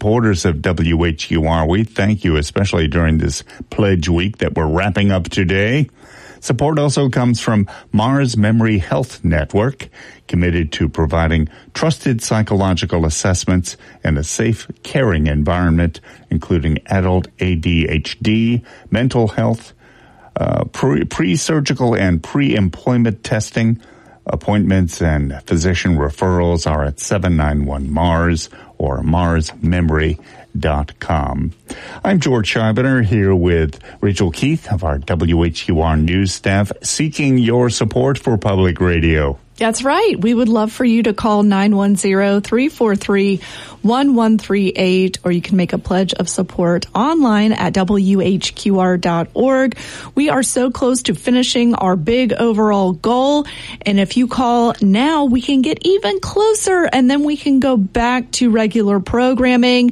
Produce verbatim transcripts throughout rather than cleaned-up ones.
supporters of W H U R. We thank you, especially during this pledge week that we're wrapping up today. Support also comes from Mars Memory Health Network, committed to providing trusted psychological assessments and a safe, caring environment, including adult A D H D, mental health, uh, pre- pre-surgical and pre-employment testing. Appointments and physician referrals are at seven nine one Mars or mars memory dot com. I'm George Scheibner here with Rachel Keith of our W H U R News staff, seeking your support for public radio. That's right. We would love for you to call nine one zero, three four three, one one three eight, or you can make a pledge of support online at W H Q R dot org. We are so close to finishing our big overall goal. And if you call now, we can get even closer, and then we can go back to regular programming.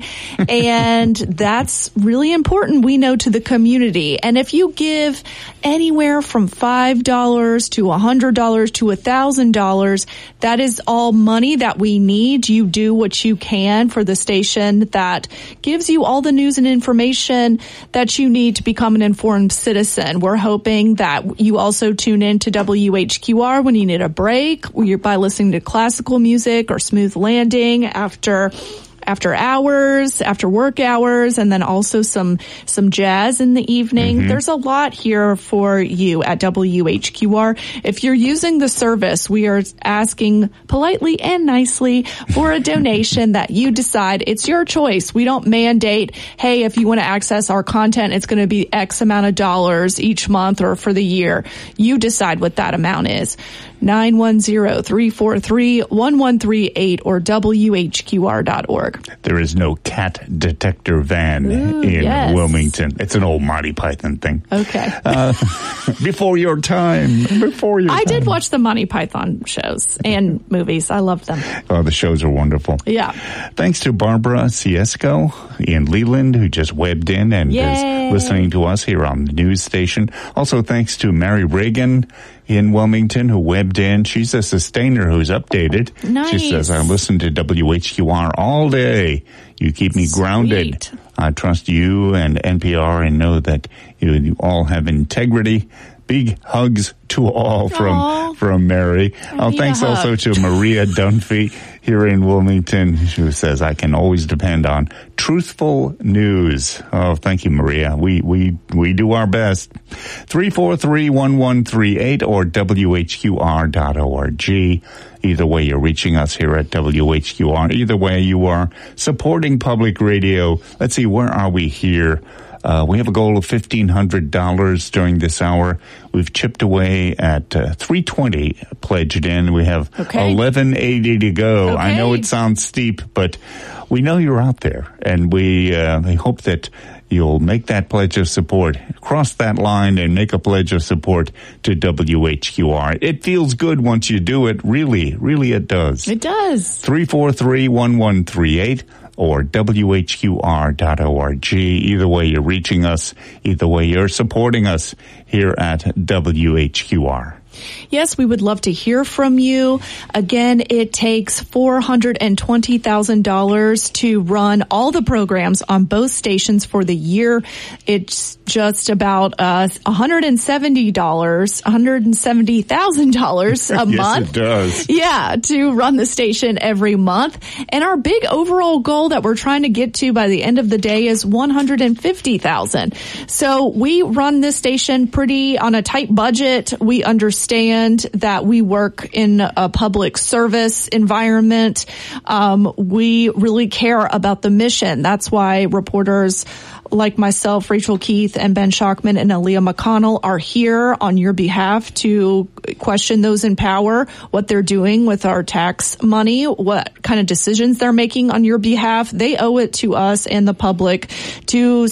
And that's really important, we know, to the community. And if you give anywhere from five dollars to one hundred dollars to one thousand dollars, that is all money that we need. You do what you can for the station that gives you all the news and information that you need to become an informed citizen. We're hoping that you also tune in to W H Q R when you need a break, by listening to classical music or Smooth Landing after after hours, after work hours, and then also some some jazz in the evening. Mm-hmm. There's a lot here for you at W H Q R. If you're using the service, we are asking politely and nicely for a donation that you decide. It's your choice. We don't mandate, hey, if you want to access our content, it's going to be X amount of dollars each month or for the year. You decide what that amount is. nine one zero, three four three, one one three eight or W H Q R dot org. There is no cat detector van Ooh, in yes. Wilmington. It's an old Monty Python thing. Okay. Uh, before your time. Before your I time. did watch the Monty Python shows and movies. I loved them. Oh, the shows are wonderful. Yeah. Thanks to Barbara Ciesco in Leland, who just webbed in and Yay. is listening to us here on the news station. Also, thanks to Mary Reagan in Wilmington, who webbed in. She's a sustainer who's updated. Nice. She says, I listen to W H Q R all day. You keep me Sweet. grounded. I trust you and N P R and know that you, you all have integrity. Big hugs to all from Aww. from Mary. Oh, thanks also to Maria Dunphy here in Wilmington, who says, I can always depend on truthful news. Oh, thank you, Maria. We we we do our best. three four three, one one three eight or W H Q R dot org. Either way, you're reaching us here at W H Q R. Either way, you are supporting public radio. Let's see, where are we here? Uh, we have a goal of fifteen hundred dollars during this hour. We've chipped away at uh, three twenty pledged in. We have okay. eleven eighty to go. Okay. I know it sounds steep, but we know you're out there, and we, uh, we hope that you'll make that pledge of support, cross that line and make a pledge of support to W H Q R. It feels good once you do it. Really, really it does. It does. three four three, one one three eight or W H Q R dot org. Either way, you're reaching us. Either way, you're supporting us here at W H Q R. Yes, we would love to hear from you. Again, it takes four hundred twenty thousand dollars to run all the programs on both stations for the year. It's just about uh, one hundred seventy dollars, one hundred seventy thousand dollars a yes, month. Yes, it does. Yeah, to run the station every month. And our big overall goal that we're trying to get to by the end of the day is one hundred fifty thousand dollars. So we run this station pretty on a tight budget. We understand that we work in a public service environment. Um, we really care about the mission. That's why reporters like myself, Rachel Keith, and Ben Shockman and Aaliyah McConnell are here on your behalf to question those in power, what they're doing with our tax money, what kind of decisions they're making on your behalf. They owe it to us and the public to,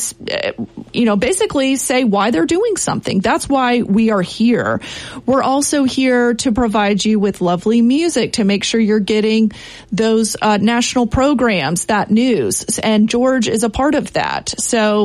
you know, basically say why they're doing something. That's why we are here. We're also here to provide you with lovely music to make sure you're getting those uh, national programs, that news. And George is a part of that. So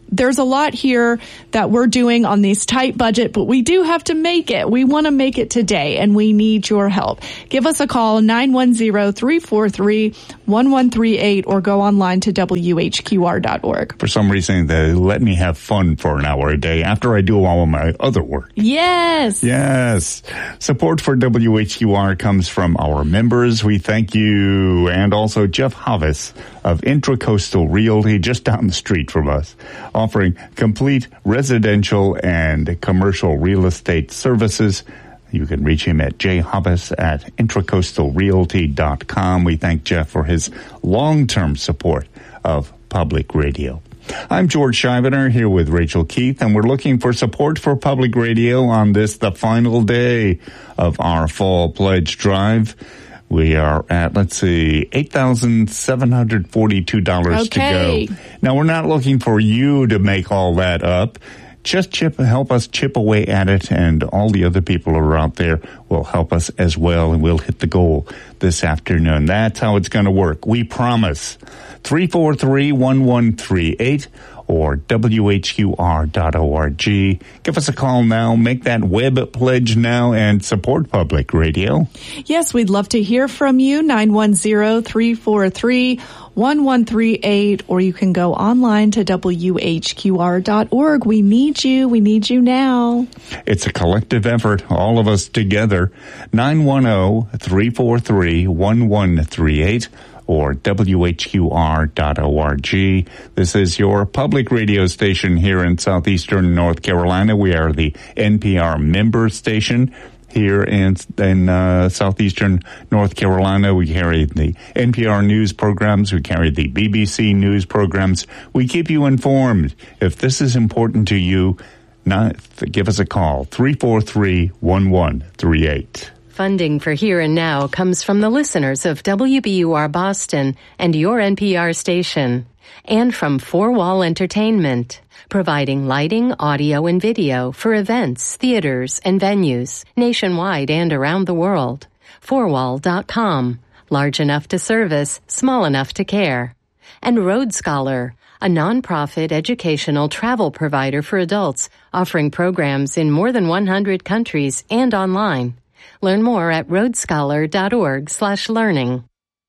there's a lot here that we're doing on this tight budget, but we do have to make it. We want to make it today, and we need your help. Give us a call, nine one zero, three four three, one one three eight, or go online to W H Q R dot org. For some reason, they let me have fun for an hour a day after I do all of my other work. Yes. Yes. Support for W H Q R comes from our members. We thank you. And also Jeff Havis of Intracoastal Realty, just down the street from us, offering complete residential and commercial real estate services. You can reach him at j havis at intracoastal realty dot com. We thank Jeff for his long-term support of public radio. I'm George Scheibiner here with Rachel Keith, and we're looking for support for public radio on this, the final day of our fall pledge drive. We are at, let's see, eight thousand seven hundred forty-two dollars okay. to go. Now, we're not looking for you to make all that up. Just chip, help us chip away at it, and all the other people who are out there will help us as well, and we'll hit the goal this afternoon. That's how it's going to work. We promise. three four three, one one three eight or W H Q R dot org. Give us a call now. Make that web pledge now and support public radio. Yes, we'd love to hear from you. nine one zero, three four three, one one three eight, or you can go online to W H Q R dot org. We need you. We need you now. It's a collective effort, all of us together. nine one zero, three four three, one one three eight. or W H Q R dot org. This is your public radio station here in southeastern North Carolina. We are the N P R member station here in, in uh, southeastern North Carolina. We carry the N P R news programs. We carry the B B C news programs. We keep you informed. If this is important to you, not, give us a call, three four three, one one three eight. Funding for Here and Now comes from the listeners of W B U R Boston and your N P R station, and from Four Wall Entertainment, providing lighting, audio, and video for events, theaters, and venues nationwide and around the world. four wall dot com, large enough to service, small enough to care. And Road Scholar, a nonprofit educational travel provider for adults, offering programs in more than one hundred countries and online. Learn more at road scholar dot org slash learning.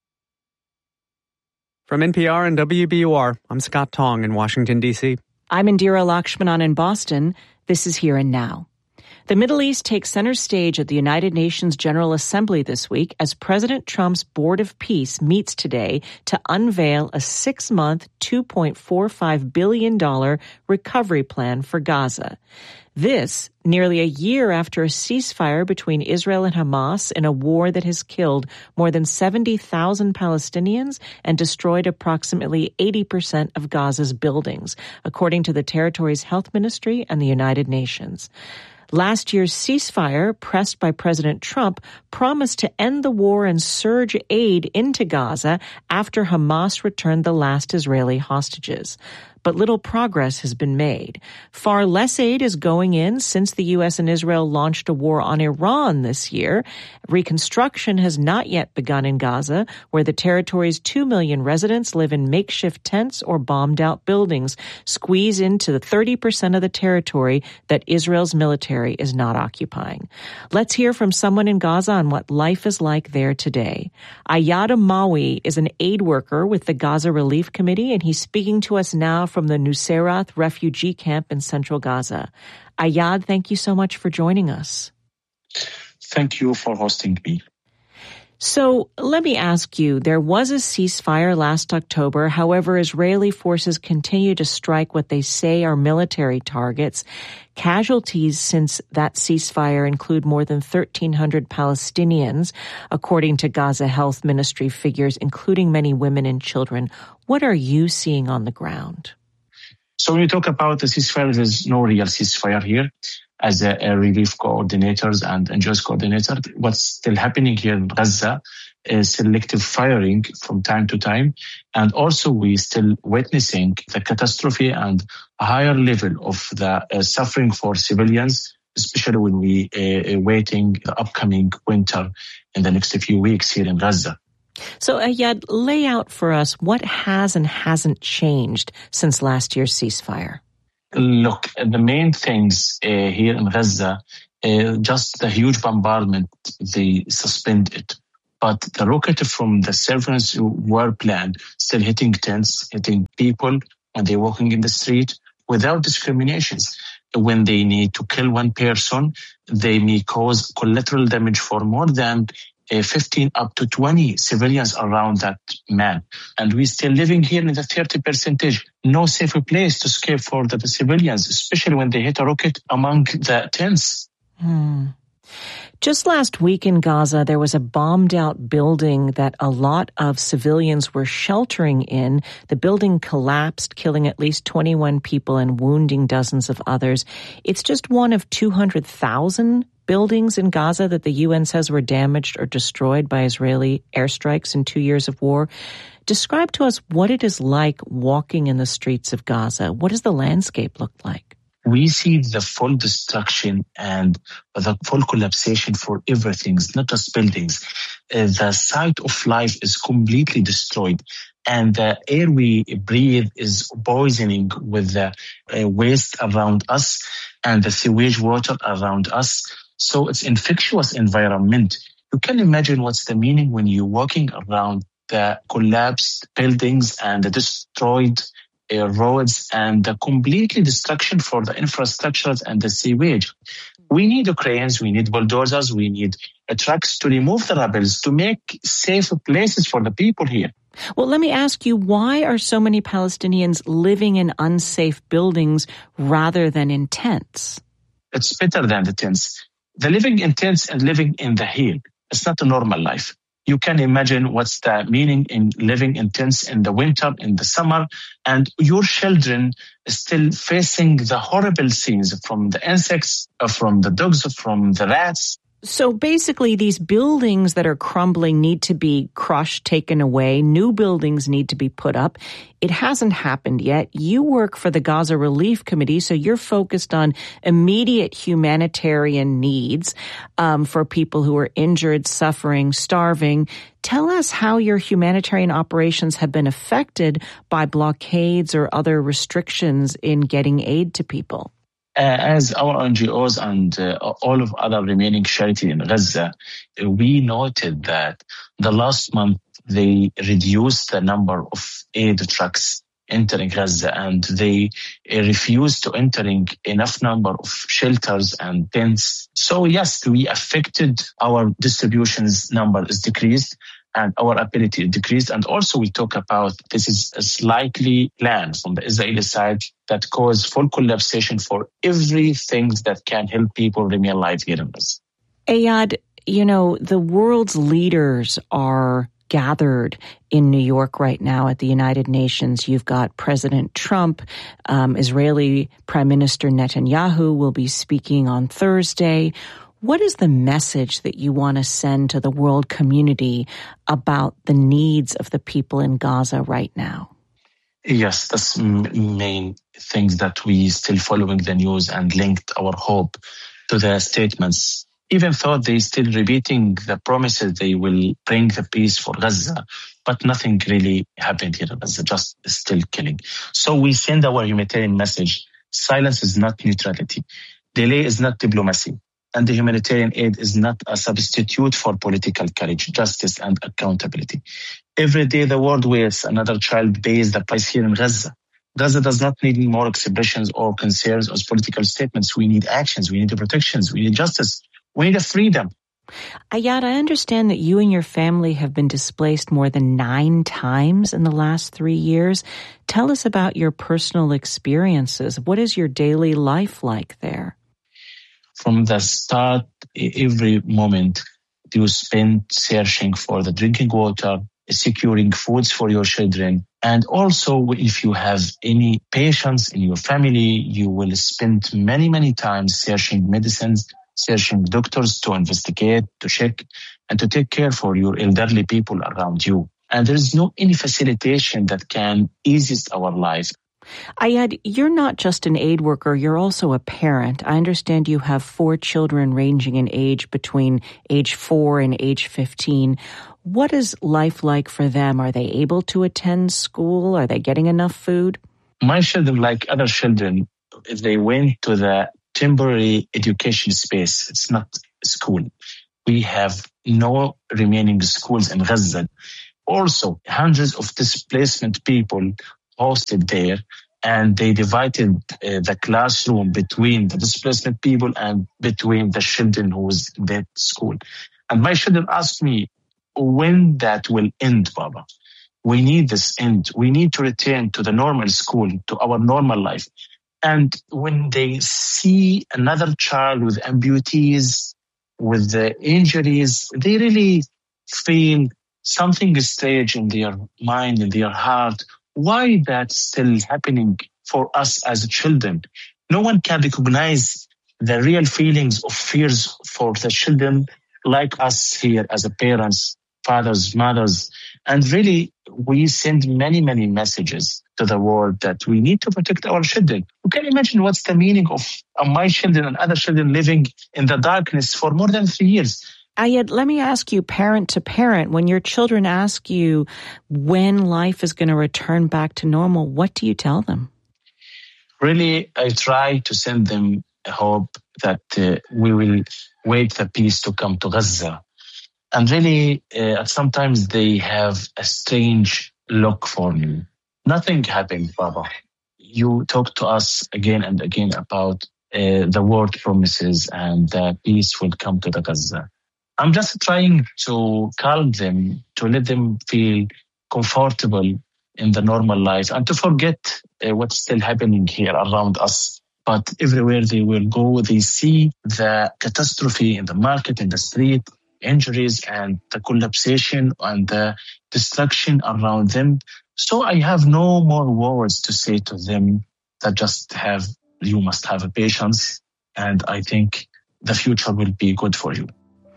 From N P R and W B U R, I'm Scott Tong in Washington, D C. I'm Indira Lakshmanan in Boston. This is Here and Now. The Middle East takes center stage at the United Nations General Assembly this week as President Trump's Board of Peace meets today to unveil a six-month, two point four five billion dollars recovery plan for Gaza. This, nearly a year after a ceasefire between Israel and Hamas in a war that has killed more than seventy thousand Palestinians and destroyed approximately eighty percent of Gaza's buildings, according to the territory's health ministry and the United Nations. Last year's ceasefire, pressed by President Trump, promised to end the war and surge aid into Gaza after Hamas returned the last Israeli hostages. But little progress has been made. Far less aid is going in since the U S and Israel launched a war on Iran this year. Reconstruction has not yet begun in Gaza, where the territory's two million residents live in makeshift tents or bombed-out buildings, squeeze into the thirty percent of the territory that Israel's military is not occupying. Let's hear from someone in Gaza on what life is like there today. Ayad Amawi is an aid worker with the Gaza Relief Committee, and he's speaking to us now from the Nuseirat refugee camp in central Gaza. Ayad, thank you so much for joining us. Thank you for hosting me. So let me ask you, there was a ceasefire last October. However, Israeli forces continue to strike what they say are military targets. Casualties since that ceasefire include more than thirteen hundred Palestinians, according to Gaza Health Ministry figures, including many women and children. What are you seeing on the ground? So when you talk about the ceasefire, there's no real ceasefire here. As a, a relief coordinators and N G Os coordinator, what's still happening here in Gaza is selective firing from time to time. And also we still witnessing the catastrophe and a higher level of the uh, suffering for civilians, especially when we uh, are waiting the upcoming winter in the next few weeks here in Gaza. So Ayad, lay out for us what has and hasn't changed since last year's ceasefire. Look, the main things uh, here in Gaza, uh, just the huge bombardment, they suspend it. But the rocket from the surveillance were planned, still hitting tents, hitting people when they're walking in the street without discriminations. When they need to kill one person, they may cause collateral damage for more than uh, fifteen up to twenty civilians around that man. And we're still living here in the thirty percentage. No safer place to escape for the, the civilians, especially when they hit a rocket among the tents. Hmm. Just last week in Gaza, there was a bombed-out building that a lot of civilians were sheltering in. The building collapsed, killing at least twenty-one people and wounding dozens of others. It's just one of two hundred thousand buildings in Gaza that the U N says were damaged or destroyed by Israeli airstrikes in two years of war. Describe to us what it is like walking in the streets of Gaza. What does the landscape look like? We see the full destruction and the full collapsation for everything, not just buildings. Uh, the site of life is completely destroyed, and the air we breathe is poisoning with the uh, waste around us and the sewage water around us. So it's infectious environment. You can imagine what's the meaning when you're walking around the collapsed buildings and the destroyed Uh, roads and the completely destruction for the infrastructures and the sewage. We need cranes, we need bulldozers, we need uh, trucks to remove the rubble, to make safe places for the people here. Well, let me ask you, why are so many Palestinians living in unsafe buildings rather than in tents? It's better than the tents. The living in tents and living in the hill, it's not a normal life. You can imagine what's the meaning in living in tents in the winter, in the summer, and your children still facing the horrible scenes from the insects, from the dogs, from the rats. So basically, these buildings that are crumbling need to be crushed, taken away. New buildings need to be put up. It hasn't happened yet. You work for the Gaza Relief Committee, so you're focused on immediate humanitarian needs um, for people who are injured, suffering, starving. Tell us how your humanitarian operations have been affected by blockades or other restrictions in getting aid to people. Uh, as our N G Os and uh, all of other remaining charity in Gaza, uh, we noted that the last month they reduced the number of aid trucks entering Gaza, and they uh, refused to entering enough number of shelters and tents. So yes, we affected our distributions number is decreased and our ability decreased. And also we talk about this is a slightly plan from the Israeli side that cause full collapsation for everything that can help people remain alive here in Gaza. Ayad, you know, the world's leaders are gathered in New York right now at the United Nations. You've got President Trump, um, Israeli Prime Minister Netanyahu will be speaking on Thursday. What is the message that you want to send to the world community about the needs of the people in Gaza right now? Yes, that's main things that we still following the news and linked our hope to the statements. Even though they still repeating the promises they will bring the peace for Gaza, but nothing really happened here in Gaza, just still killing. So we send our humanitarian message. Silence is not neutrality. Delay is not diplomacy. And the humanitarian aid is not a substitute for political courage, justice, and accountability. Every day the world waits, another child pays the price here in Gaza. Gaza does not need more expressions or concerns or political statements. We need actions. We need protections. We need justice. We need a freedom. Ayad, I understand that you and your family have been displaced more than nine times in the last three years. Tell us about your personal experiences. What is your daily life like there? From the start, every moment you spend searching for the drinking water, securing foods for your children. And also, if you have any patients in your family, you will spend many, many times searching medicines, searching doctors to investigate, to check, and to take care for your elderly people around you. And there is no any facilitation that can ease our life. Ayad, you're not just an aid worker, you're also a parent. I understand you have four children ranging in age between age four and age fifteen. What is life like for them? Are they able to attend school? Are they getting enough food? My children, like other children, they went to the temporary education space. It's not school. We have no remaining schools in Gaza. Also, hundreds of displacement people hosted there, and they divided uh, the classroom between the displacement people and between the children who was in that school. And my children asked me, when that will end, Baba? We need this end. We need to return to the normal school, to our normal life. And when they see another child with amputees, with the injuries, they really feel something is strange in their mind, in their heart. Why that's still happening for us as children? No one can recognize the real feelings of fears for the children like us here as a parents, fathers, mothers. And really, we send many, many messages to the world that we need to protect our children. You can imagine what's the meaning of uh, my children and other children living in the darkness for more than three years. Ayed, let me ask you, parent to parent, when your children ask you when life is going to return back to normal, what do you tell them? Really, I try to send them a hope that uh, we will wait the peace to come to Gaza. And really, uh, sometimes they have a strange look for me. Nothing happened, Baba. You talk to us again and again about uh, the word promises and the peace will come to the Gaza. I'm just trying to calm them, to let them feel comfortable in the normal life and to forget uh, what's still happening here around us. But everywhere they will go, they see the catastrophe in the market, in the street, injuries and the collapsation and the destruction around them. So I have no more words to say to them that just have, you must have a patience. And I think the future will be good for you.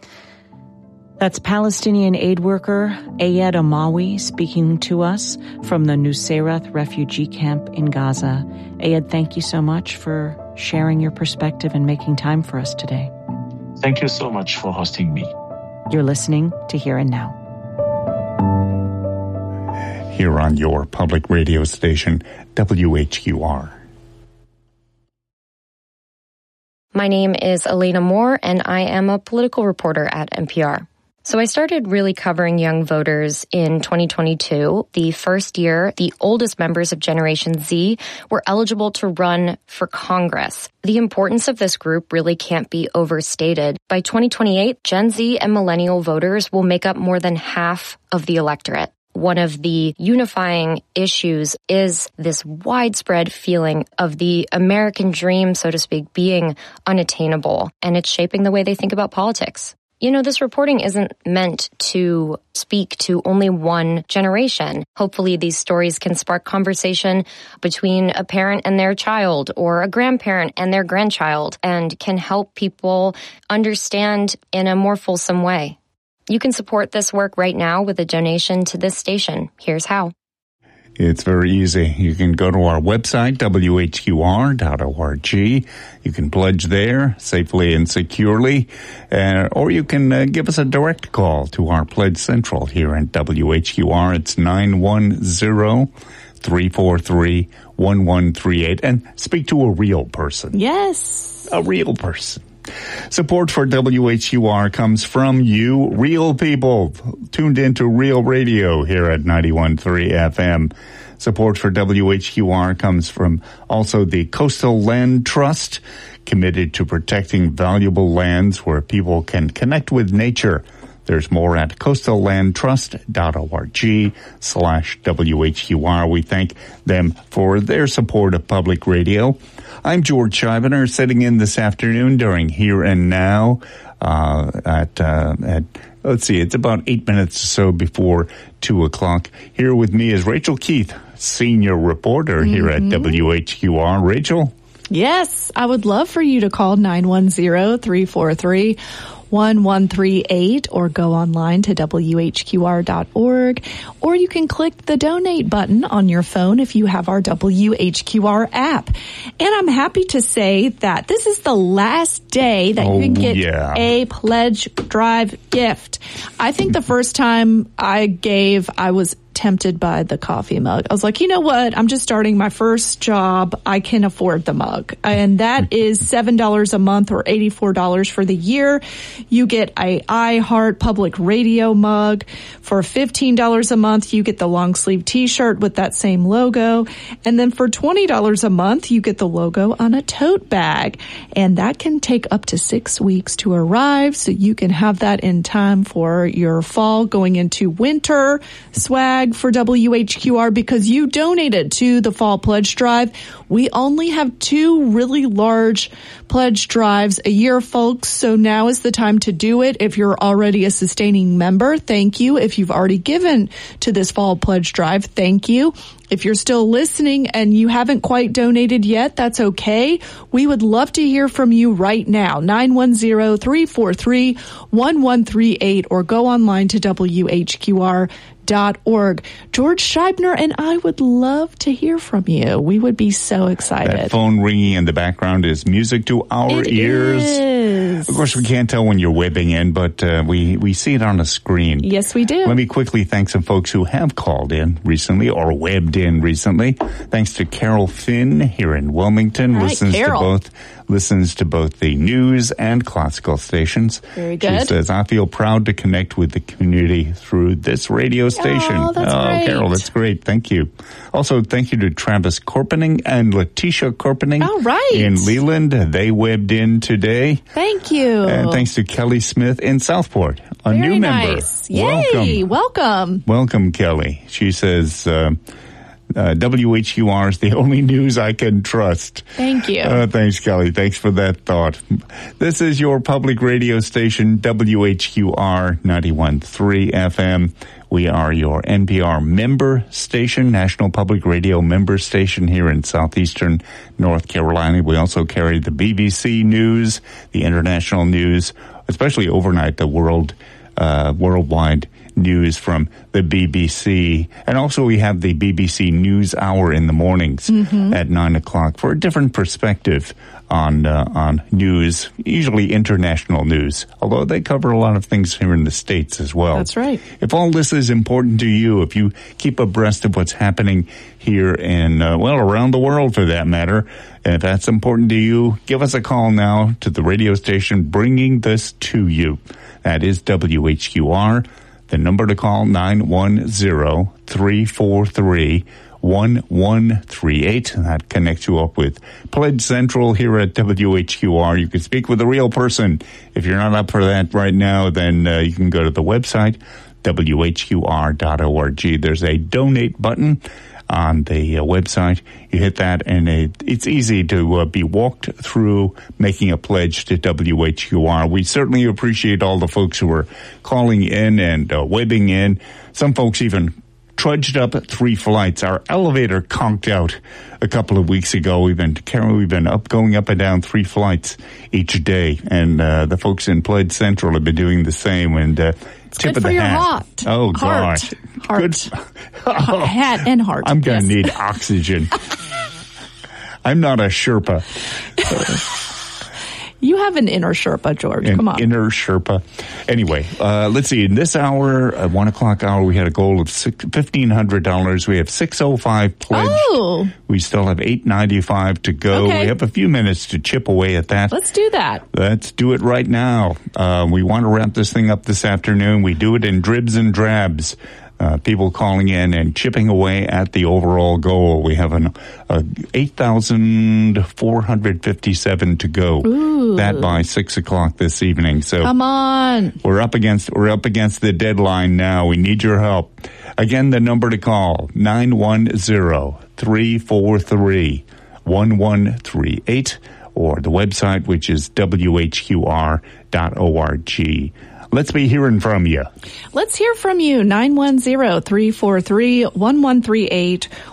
That's Palestinian aid worker Ayed Amawi speaking to us from the Nusayrat refugee camp in Gaza. Ayed, thank you so much for sharing your perspective and making time for us today. Thank you so much for hosting me. You're listening to Here and Now. Here on your public radio station, W H Q R. My name is Elena Moore, and I am a political reporter at N P R. So I started really covering young voters in twenty twenty-two, the first year the oldest members of Generation Z were eligible to run for Congress. The importance of this group really can't be overstated. By twenty twenty-eight, Gen Z and millennial voters will make up more than half of the electorate. One of the unifying issues is this widespread feeling of the American dream, so to speak, being unattainable, and it's shaping the way they think about politics. You know, this reporting isn't meant to speak to only one generation. Hopefully, these stories can spark conversation between a parent and their child or a grandparent and their grandchild and can help people understand in a more fulsome way. You can support this work right now with a donation to this station. Here's how. It's very easy. You can go to our website, W H Q R dot org. You can pledge there safely and securely, uh, or you can uh, give us a direct call to our Pledge Central here at W H Q R. It's nine one zero, three four three, one one three eight, and speak to a real person. Yes. A real person. Support for W H Q R comes from you, real people, tuned into Real Radio here at ninety-one point three F M. Support for W H Q R comes from also the Coastal Land Trust, committed to protecting valuable lands where people can connect with nature. There's more at coastal land trust dot org slash W H Q R. We thank them for their support of public radio. I'm George Scheibner, sitting in this afternoon during Here and Now uh, at, uh, at, let's see, it's about eight minutes or so before two o'clock. Here with me is Rachel Keith, senior reporter here mm-hmm. at W H Q R. Rachel? Yes, I would love for you to call nine one zero, three four three, one one three eight or go online to W H Q R dot org, or you can click the donate button on your phone if you have our W H Q R app. And I'm happy to say that this is the last day that oh, you can get yeah. a pledge drive gift. I think the first time I gave, I was tempted by the coffee mug. I was like, you know what? I'm just starting my first job. I can afford the mug. And that is seven dollars a month or eighty-four dollars for the year. You get a iHeart Public Radio mug. For fifteen dollars a month, you get the long sleeve t-shirt with that same logo. And then for twenty dollars a month, you get the logo on a tote bag. And that can take up to six weeks to arrive. So you can have that in time for your fall going into winter swag for W H Q R because you donated to the Fall Pledge Drive. We only have two really large pledge drives a year, folks, so now is the time to do it. If you're already a sustaining member, thank you. If you've already given to this Fall Pledge Drive, thank you. If you're still listening and you haven't quite donated yet, that's okay. We would love to hear from you right now. nine one zero, three four three, one one three eight or go online to W H Q R dot org. George Scheibner and I would love to hear from you. We would be so excited. That phone ringing in the background is music to our it ears. Is. Of course, we can't tell when you're webbing in, but uh, we, we see it on a screen. Yes, we do. Let me quickly thank some folks who have called in recently or webbed in recently. Thanks to Carol Finn here in Wilmington. Right, listens Carol. to both listens to both the news and classical stations. Very good. She says, I feel proud to connect with the community through this radio station. Oh, that's oh great. Carol, that's great. Thank you. Also, thank you to Travis Korpening and Letitia Korpening All right. in Leland. They webbed in today. Thank you. And thanks to Kelly Smith in Southport, a Very new member. nice. Yay, Welcome. welcome. Welcome, Kelly. She says, uh, uh, W H Q R is the only news I can trust. Thank you. Uh, thanks, Kelly. Thanks for that thought. This is your public radio station, W H Q R ninety-one point three F M. We are your N P R member station, National Public Radio member station here in southeastern North Carolina. We also carry the B B C News, the international news, especially overnight, the world, uh, worldwide news from the B B C. And also we have the B B C News Hour in the mornings mm-hmm. at nine o'clock for a different perspective on uh, on news, usually international news, although they cover a lot of things here in the States as well. That's right. If all this is important to you, if you keep abreast of what's happening here in, uh, well, around the world for that matter, and if that's important to you, give us a call now to the radio station bringing this to you. That is W H Q R. The number to call, nine one zero, three four three, one one three eight. That connects you up with Pledge Central here at W H Q R. You can speak with a real person. If you're not up for that right now, then uh, you can go to the website, W H Q R dot org. There's a donate button on the uh, website. You hit that, and it, it's easy to uh, be walked through making a pledge to W H Q R. We certainly appreciate all the folks who are calling in and uh, webbing in. Some folks even trudged up three flights. Our elevator conked out a couple of weeks ago. We've been we've been up, going up and down three flights each day, and uh, the folks in Pledge Central have been doing the same. And uh, it's tip good of for the your hat. heart. Oh heart. gosh, Heart. Good. Oh. Hat and heart. I'm going to yes. need oxygen. I'm not a Sherpa. You have an inner Sherpa, George. An Come on. inner Sherpa. Anyway, uh, let's see. In this hour, at one o'clock hour, we had a goal of fifteen hundred dollars. We have six oh five pledged. Oh. We still have eight ninety-five to go. Okay. We have a few minutes to chip away at that. Let's do that. Let's do it right now. Uh, we want to wrap this thing up this afternoon. We do it in dribs and drabs. Uh, people calling in and chipping away at the overall goal. We have an uh, eight thousand four hundred fifty-seven to go. Ooh. That by six o'clock this evening. So come on, we're up against we're up against the deadline now. We need your help. Again, the number to call nine one zero, three four three, one one three eight, or the website, which is W H Q R dot org. Let's be hearing from you. Let's hear from you. nine one zero, three four three, one one three eight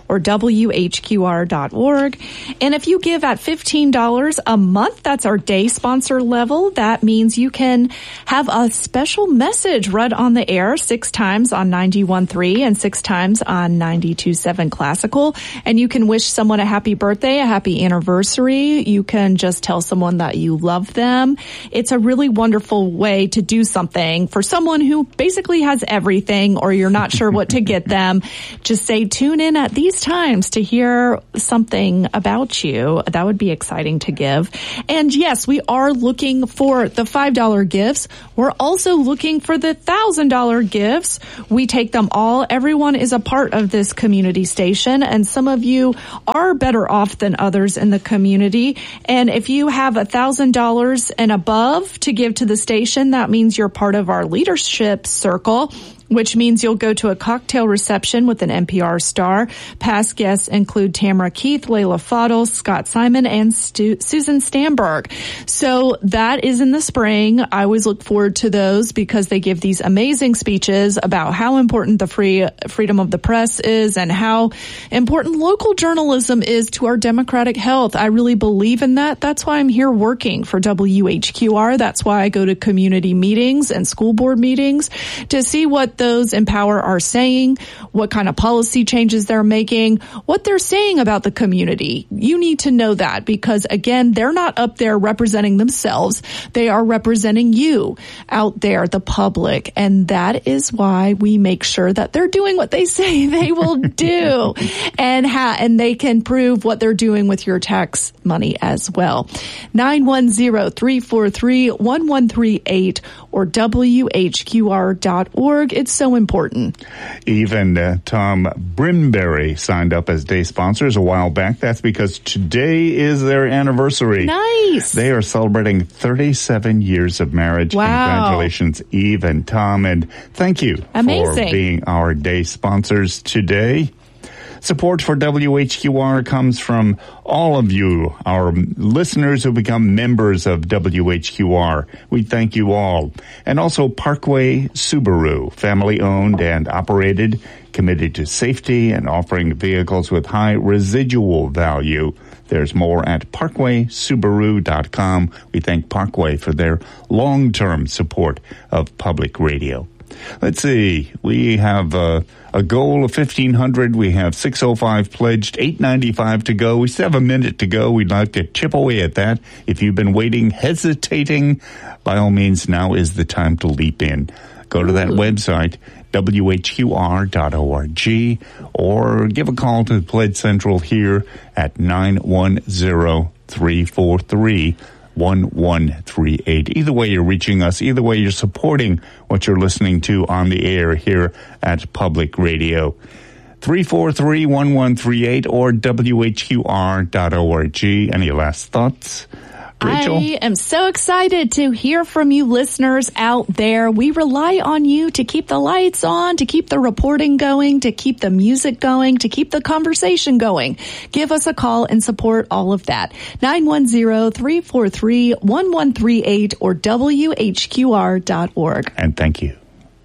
or W H Q R dot org. And if you give at fifteen dollars a month, that's our day sponsor level. That means you can have a special message read on the air six times on ninety-one point three and six times on ninety-two point seven Classical. And you can wish someone a happy birthday, a happy anniversary. You can just tell someone that you love them. It's a really wonderful way to do something for someone who basically has everything, or you're not sure what to get them. Just say, tune in at these times to hear something about you. That would be exciting to give. And yes, we are looking for the five dollar gifts. We're also looking for the one thousand dollar gifts. We take them all. Everyone is a part of this community station, and some of you are better off than others in the community. And if you have one thousand dollars and above to give to the station, that means you're part of our leadership circle, which means you'll go to a cocktail reception with an N P R star. Past guests include Tamara Keith, Layla Fadel, Scott Simon, and Stu- Susan Stamberg. So that is in the spring. I always look forward to those because they give these amazing speeches about how important the free freedom of the press is and how important local journalism is to our democratic health. I really believe in that. That's why I'm here working for W H Q R. That's why I go to community meetings and school board meetings to see what those in power are saying, what kind of policy changes they're making, what they're saying about the community. You need to know that because, again, they're not up there representing themselves. They are representing you out there, the public. And that is why we make sure that they're doing what they say they will do and ha- and they can prove what they're doing with your tax money as well. nine one zero, three four three, one one three eight or W H Q R dot org. It's so important. Even uh, Tom Brimberry signed up as day sponsors a while back. That's because today is their anniversary. Nice. They are celebrating thirty-seven years of marriage. Wow. Congratulations, Eve and Tom, and thank you Amazing. for being our day sponsors today. Support for W H Q R comes from all of you, our listeners who become members of W H Q R. We thank you all. And also Parkway Subaru, family owned and operated, committed to safety and offering vehicles with high residual value. There's more at parkway subaru dot com. We thank Parkway for their long-term support of public radio. Let's see. We have uh, a goal of fifteen hundred. We have six oh five pledged, eight ninety-five to go. We still have a minute to go. We'd like to chip away at that. If you've been waiting, hesitating, by all means, now is the time to leap in. Go to that Ooh. website, W H Q R dot org, or give a call to Pledge Central here at nine one zero, three four three, one one three eight. Either way you're reaching us, either way you're supporting what you're listening to on the air here at Public Radio. three four three, one one three eight or W H Q R dot org. Any last thoughts? Rachel? I am so excited to hear from you listeners out there. We rely on you to keep the lights on, to keep the reporting going, to keep the music going, to keep the conversation going. Give us a call and support all of that. nine one zero, three four three, one one three eight or W H Q R dot org. And thank you.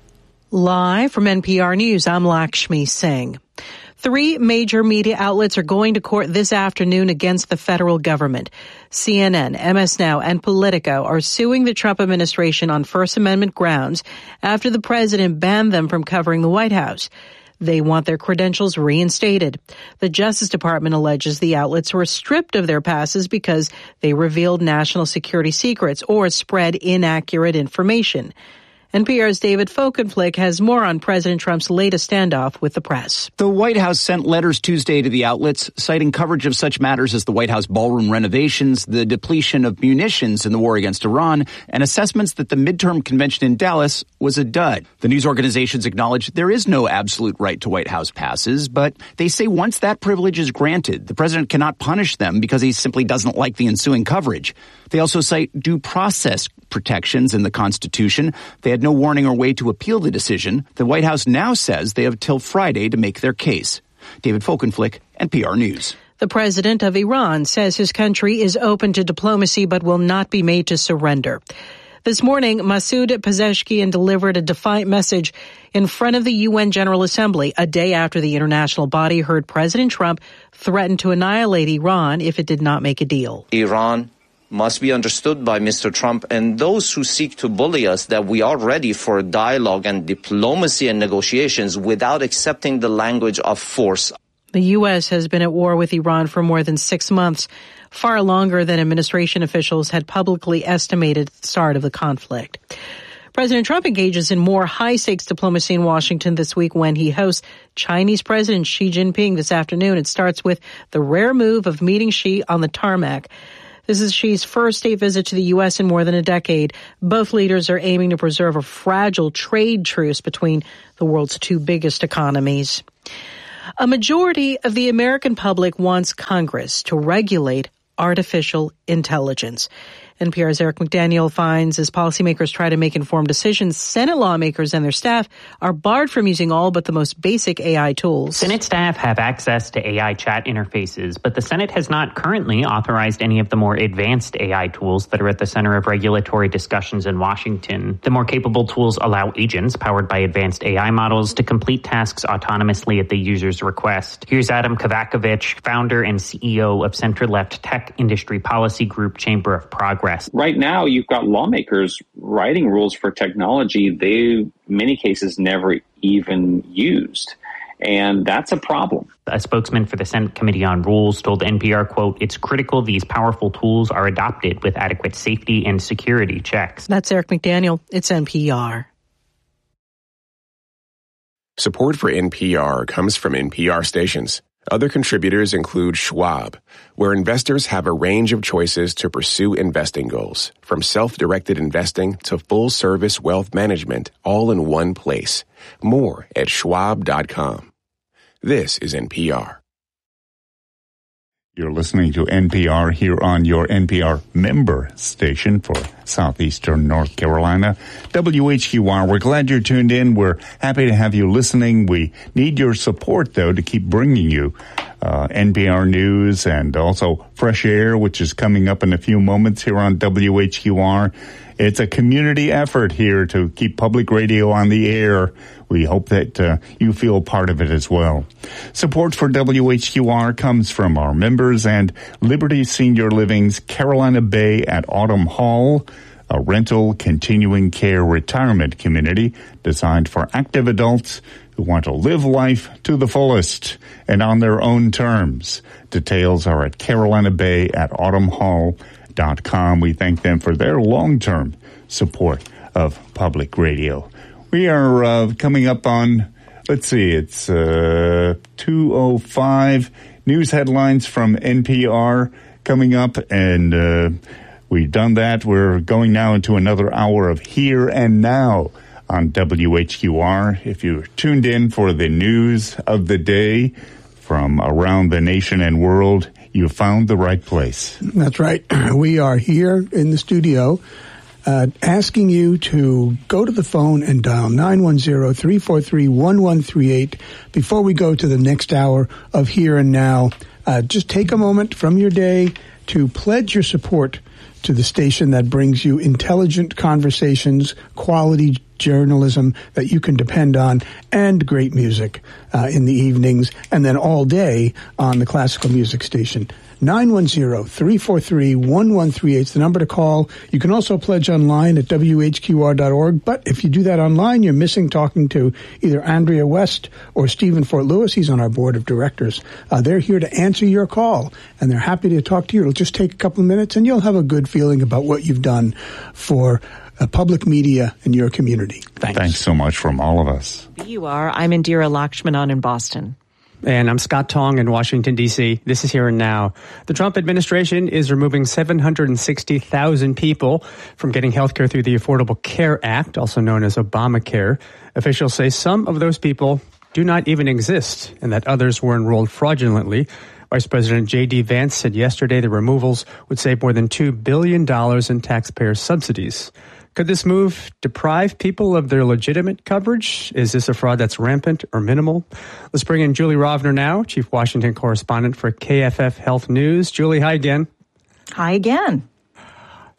Live from N P R News, I'm Lakshmi Singh. Three major media outlets are going to court this afternoon against the federal government. C N N, M S Now, and Politico are suing the Trump administration on First Amendment grounds after the president banned them from covering the White House. They want their credentials reinstated. The Justice Department alleges the outlets were stripped of their passes because they revealed national security secrets or spread inaccurate information. N P R's David Folkenflik has more on President Trump's latest standoff with the press. The White House sent letters Tuesday to the outlets citing coverage of such matters as the White House ballroom renovations, the depletion of munitions in the war against Iran, and assessments that the midterm convention in Dallas was a dud. The news organizations acknowledge there is no absolute right to White House passes, but they say once that privilege is granted, the president cannot punish them because he simply doesn't like the ensuing coverage. They also cite due process protections in the Constitution. They had no warning or way to appeal the decision. The White House now says they have till Friday to make their case. David Folkenflik, N P R News. The president of Iran says his country is open to diplomacy but will not be made to surrender. This morning, Masoud Pezeshkian delivered a defiant message in front of the U N General Assembly a day after the international body heard President Trump threaten to annihilate Iran if it did not make a deal. Iran must be understood by Mister Trump and those who seek to bully us that we are ready for dialogue and diplomacy and negotiations without accepting the language of force. The U S has been at war with Iran for more than six months, far longer than administration officials had publicly estimated at the start of the conflict. President Trump engages in more high-stakes diplomacy in Washington this week when he hosts Chinese President Xi Jinping this afternoon. It starts with the rare move of meeting Xi on the tarmac. This is Xi's first state visit to the U S in more than a decade. Both leaders are aiming to preserve a fragile trade truce between the world's two biggest economies. A majority of the American public wants Congress to regulate artificial intelligence. N P R's Eric McDaniel finds as policymakers try to make informed decisions, Senate lawmakers and their staff are barred from using all but the most basic A I tools. Senate staff have access to A I chat interfaces, but the Senate has not currently authorized any of the more advanced A I tools that are at the center of regulatory discussions in Washington. The more capable tools allow agents powered by advanced A I models to complete tasks autonomously at the user's request. Here's Adam Kovakovich, founder and C E O of center-left tech industry policy group Chamber of Progress. Right now, you've got lawmakers writing rules for technology they, in many cases, never even used. And that's a problem. A spokesman for the Senate Committee on Rules told N P R, quote, "It's critical these powerful tools are adopted with adequate safety and security checks." That's Eric McDaniel. It's N P R. Support for N P R comes from N P R stations. Other contributors include Schwab, where investors have a range of choices to pursue investing goals, from self-directed investing to full-service wealth management, all in one place. More at schwab dot com. This is N P R. You're listening to N P R here on your N P R member station for southeastern North Carolina, W H Q R. We're glad you're tuned in. We're happy to have you listening. We need your support, though, to keep bringing you uh, N P R News and also Fresh Air, which is coming up in a few moments here on W H Q R. It's a community effort here to keep public radio on the air. We hope that uh, you feel part of it as well. Support for W H Q R comes from our members and Liberty Senior Living's Carolina Bay at Autumn Hall, a rental continuing care retirement community designed for active adults who want to live life to the fullest and on their own terms. Details are at carolina bay at autumn hall dot com. We thank them for their long-term support of public radio. We are uh, coming up on, let's see, it's uh, two oh five news headlines from N P R coming up, and uh, we've done that. We're going now into another hour of Here and Now on W H Q R. If you're tuned in for the news of the day from around the nation and world, you found the right place. That's right. We are here in the studio uh, asking you to go to the phone and dial nine one zero, three four three, one one three eight before we go to the next hour of Here and Now. Uh, just take a moment from your day to pledge your support to the station that brings you intelligent conversations, quality journalism that you can depend on, and great music uh, in the evenings, and then all day on the classical music station. nine one zero, three four three, one one three eight is the number to call. You can also pledge online at W H Q R dot org, but if you do that online, you're missing talking to either Andrea West or Stephen Fort Lewis. He's on our board of directors. Uh, they're here to answer your call, and they're happy to talk to you. It'll just take a couple of minutes, and you'll have a good feeling about what you've done for uh, public media in your community. Thanks. Thanks so much from all of us. B U R, I'm Indira Lakshmanan in Boston. And I'm Scott Tong in Washington, D C. This is Here and Now. The Trump administration is removing seven hundred sixty thousand people from getting health care through the Affordable Care Act, also known as Obamacare. Officials say some of those people do not even exist and that others were enrolled fraudulently. Vice President J D. Vance said yesterday the removals would save more than two billion dollars in taxpayer subsidies. Could this move deprive people of their legitimate coverage? Is this a fraud that's rampant or minimal? Let's bring in Julie Rovner now, Chief Washington Correspondent for K F F Health News. Julie, hi again. Hi again.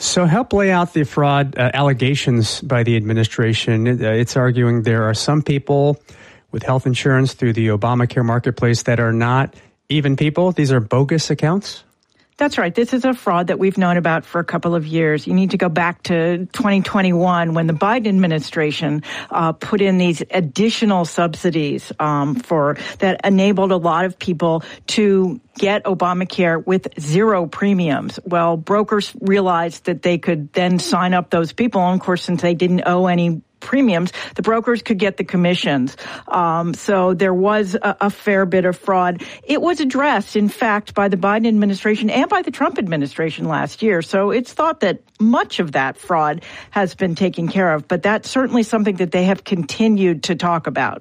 So help lay out the fraud uh, allegations by the administration. It, uh, it's arguing there are some people with health insurance through the Obamacare marketplace that are not even people. These are bogus accounts. That's right. This is a fraud that we've known about for a couple of years. You need to go back to twenty twenty-one when the Biden administration uh, put in these additional subsidies um, for that enabled a lot of people to get Obamacare with zero premiums. Well, brokers realized that they could then sign up those people. And of course, since they didn't owe any premiums, the brokers could get the commissions. Um, so there was a, a fair bit of fraud. It was addressed, in fact, by the Biden administration and by the Trump administration last year. So it's thought that much of that fraud has been taken care of. But that's certainly something that they have continued to talk about.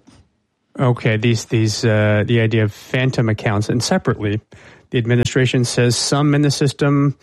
Okay, these these uh, the idea of phantom accounts, and separately, the administration says some in the system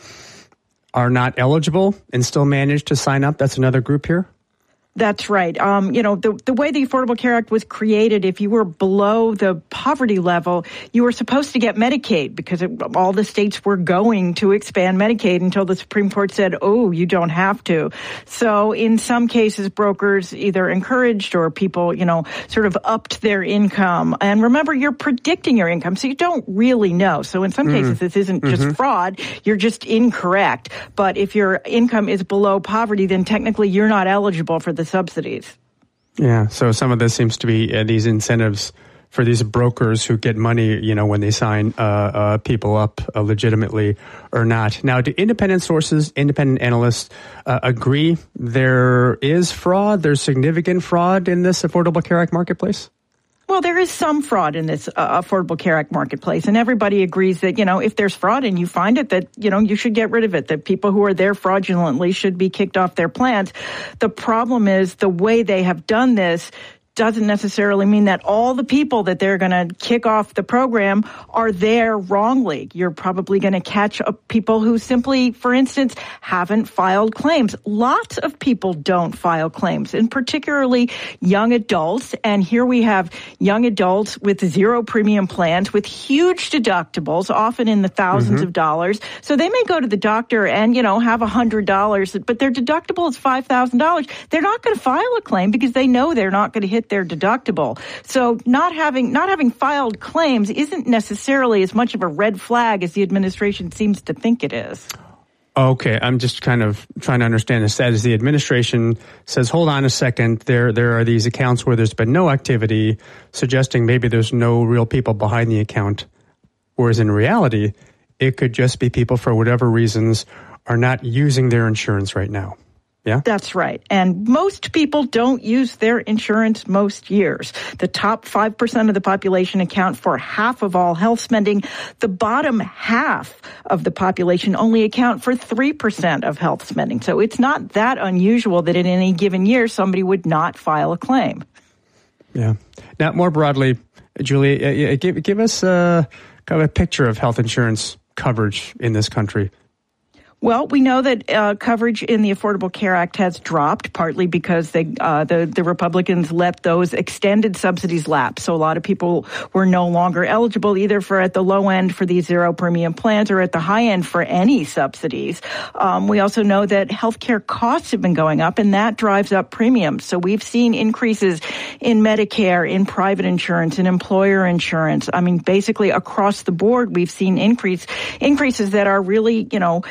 are not eligible and still manage to sign up. That's another group here. That's right. Um, you know, the, the way the Affordable Care Act was created, if you were below the poverty level, you were supposed to get Medicaid because it, all the states were going to expand Medicaid until the Supreme Court said, oh, you don't have to. So in some cases, brokers either encouraged or people, you know, sort of upped their income. And remember, you're predicting your income, so you don't really know. So in some mm. cases, this isn't mm-hmm. just fraud. You're just incorrect. But if your income is below poverty, then technically you're not eligible for the the subsidies. Yeah, so some of this seems to be uh, these incentives for these brokers who get money, you know, when they sign uh, uh, people up uh, legitimately or not. Now, do independent sources, independent analysts uh, agree there is fraud, there's significant fraud in this Affordable Care Act marketplace? Well, there is some fraud in this uh, Affordable Care Act marketplace, and everybody agrees that, you know, if there's fraud and you find it, that, you know, you should get rid of it, that people who are there fraudulently should be kicked off their plans. The problem is the way they have done this doesn't necessarily mean that all the people that they're going to kick off the program are there wrongly. You're probably going to catch up people who simply, for instance, haven't filed claims. Lots of people don't file claims, and particularly young adults. And here we have young adults with zero premium plans with huge deductibles, often in the thousands mm-hmm. of dollars. So they may go to the doctor and, you know, have one hundred dollars, but their deductible is five thousand dollars. They're not going to file a claim because they know they're not going to hit their deductible. So not having not having filed claims isn't necessarily as much of a red flag as the administration seems to think it is. Okay, I'm just kind of trying to understand this. As the administration says, hold on a second, there there are these accounts where there's been no activity, suggesting maybe there's no real people behind the account, whereas in reality, it could just be people, for whatever reasons, are not using their insurance right now. Yeah, that's right. And most people don't use their insurance most years. The top five percent of the population account for half of all health spending. The bottom half of the population only account for three percent of health spending. So it's not that unusual that in any given year somebody would not file a claim. Yeah. Now, more broadly, Julie, give, give us a, kind of a picture of health insurance coverage in this country. Well, we know that uh, coverage in the Affordable Care Act has dropped, partly because they, uh, the, the Republicans let those extended subsidies lapse. So a lot of people were no longer eligible either for at the low end for these zero premium plans or at the high end for any subsidies. Um, we also know that healthcare costs have been going up, and that drives up premiums. So we've seen increases in Medicare, in private insurance, in employer insurance. I mean, basically across the board, we've seen increase increases that are really, you know,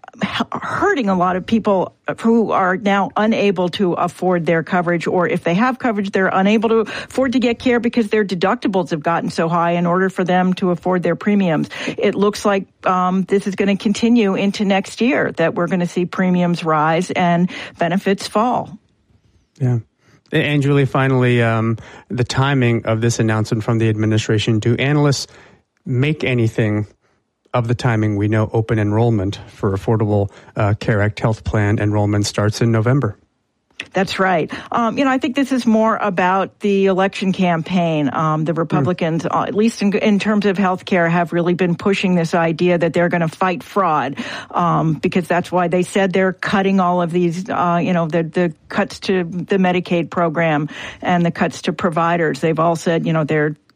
hurting a lot of people who are now unable to afford their coverage, or if they have coverage, they're unable to afford to get care because their deductibles have gotten so high in order for them to afford their premiums. It looks like um, this is going to continue into next year, that we're going to see premiums rise and benefits fall. Yeah. And Julie, finally, um, the timing of this announcement from the administration, do analysts make anything of the timing? We know open enrollment for Affordable uh, Care Act health plan enrollment starts in November. That's right. Um, you know, I think this is more about the election campaign. Um, the Republicans, mm. uh, at least in, in terms of health care, have really been pushing this idea that they're going to fight fraud, um, because that's why they said they're cutting all of these, uh, you know, the, the cuts to the Medicaid program and the cuts to providers. They've all said, you know, they're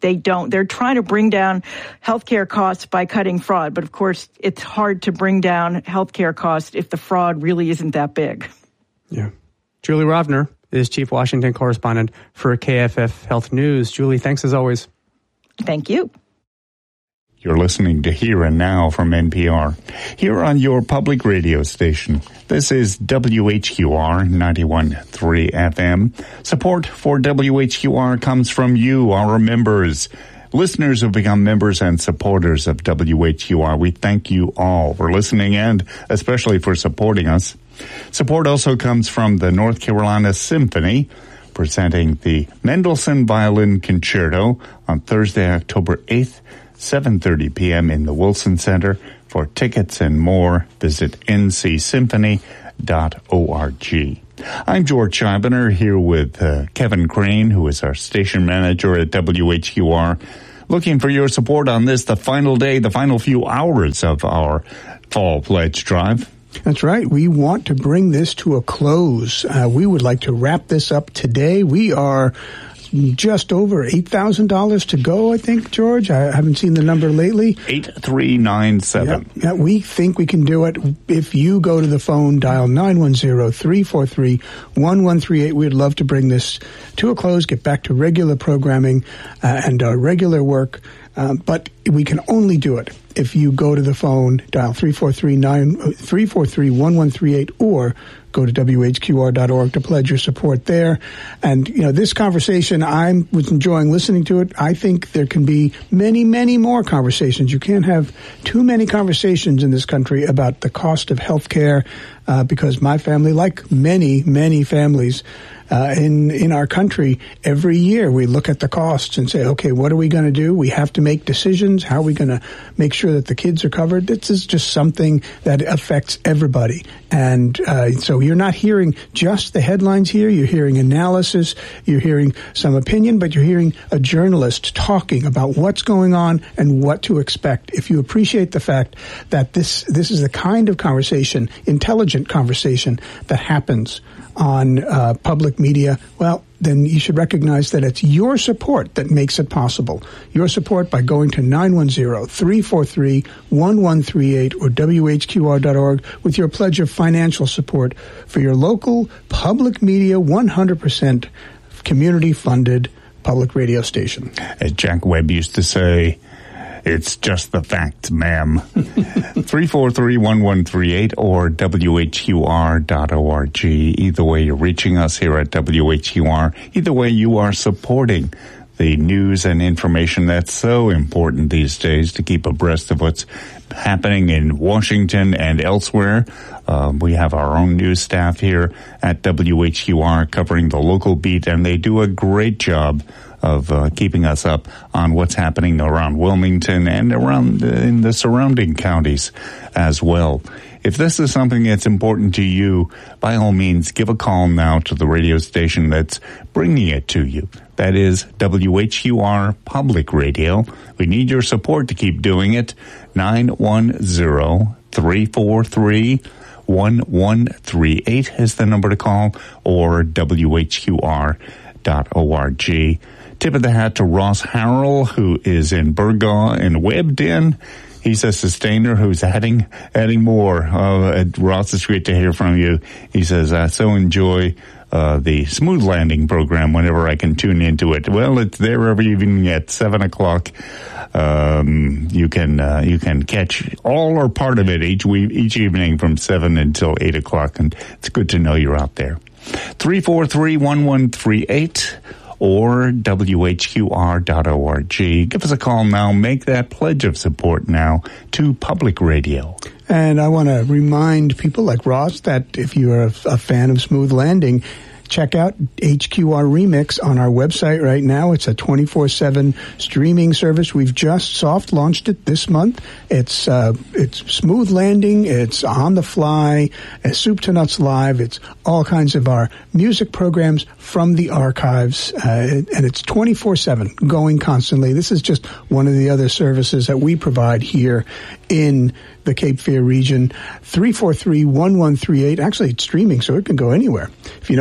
they don't. They're trying to bring down healthcare costs by cutting fraud. But of course, it's hard to bring down healthcare costs if the fraud really isn't that big. Yeah. Julie Rovner is Chief Washington Correspondent for K F F Health News. Julie, thanks as always. Thank you. You're listening to Here and Now from N P R. Here on your public radio station. This is W H Q R ninety-one point three F M. Support for W H Q R comes from you, our members. Listeners who become members and supporters of W H Q R, we thank you all for listening and especially for supporting us. Support also comes from the North Carolina Symphony, presenting the Mendelssohn Violin Concerto on Thursday, October eighth, seven thirty p.m. in the Wilson Center. For tickets and more, visit n c symphony dot org. I'm George Scheibner here with uh, Kevin Crane, who is our station manager at W H Q R, looking for your support on this, the final day, the final few hours of our Fall Pledge Drive. That's right. We want to bring this to a close. Uh, we would like to wrap this up today. We are just over eight thousand dollars to go, I think, George. I haven't seen the number lately. eight three nine seven. Yeah, yeah, we think we can do it. If you go to the phone, dial nine one zero, three four three, one one three eight. We'd love to bring this to a close, get back to regular programming uh, and uh, regular work. Um, but we can only do it if you go to the phone, dial three four three, one one three eight, or go to W H Q R dot org to pledge your support there. And, you know, this conversation, I was enjoying listening to it. I think there can be many, many more conversations. You can't have too many conversations in this country about the cost of health care, uh, because my family, like many, many families, Uh, in, in our country, every year we look at the costs and say, okay, what are we going to do? We have to make decisions. How are we going to make sure that the kids are covered? This is just something that affects everybody. And uh, so you're not hearing just the headlines here. You're hearing analysis. You're hearing some opinion, but you're hearing a journalist talking about what's going on and what to expect. If you appreciate the fact that this, this is the kind of conversation, intelligent conversation that happens on uh, public media, well, then you should recognize that it's your support that makes it possible. Your support by going to nine one zero, three four three, one one three eight or W H Q R dot org with your pledge of financial support for your local public media, one hundred percent community-funded public radio station. As Jack Webb used to say, it's just the facts, ma'am. three four three, one one three eight or W H Q R dot org. Either way, you're reaching us here at W H Q R. Either way, you are supporting the news and information that's so important these days to keep abreast of what's happening in Washington and elsewhere. Uh, we have our own news staff here at W H Q R covering the local beat, and they do a great job of uh, keeping us up on what's happening around Wilmington and around uh, in the surrounding counties as well. If this is something that's important to you, by all means, give a call now to the radio station that's bringing it to you. That is W H Q R Public Radio. We need your support to keep doing it. nine one zero, three four three, one one three eight is the number to call, or W H Q R dot org. Tip of the hat to Ross Harrell, who is in Burgaw and Webden. He's a sustainer who's adding adding more. Uh, Ross, it's great to hear from you. He says, I so enjoy uh, the Smooth Landing program whenever I can tune into it. Well, it's there every evening at seven o'clock. Um, you can uh, you can catch all or part of it each week, each evening from seven until eight o'clock, and it's good to know you're out there. three four three, one one three eight or W H Q R dot org. Give us a call now. Make that pledge of support now to public radio. And I want to remind people like Ross that if you're a, a fan of Smooth Landing, check out H Q R Remix on our website right now. It's a twenty-four seven streaming service. We've just soft launched it this month. It's uh, it's Smooth Landing. It's On the Fly. It's Soup to Nuts Live. It's all kinds of our music programs from the archives. Uh, and it's twenty-four seven, going constantly. This is just one of the other services that we provide here in the Cape Fear region. three four three, one one three eight. Actually, it's streaming, so it can go anywhere. If you know any friends